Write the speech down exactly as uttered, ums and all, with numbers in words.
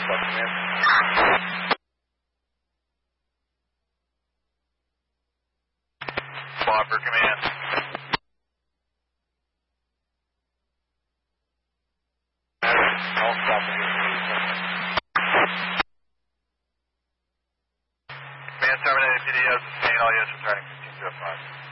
Bob, command. Bob for command. I'll stop it here. Command terminated P D O, sustain all units returning fifteen oh five.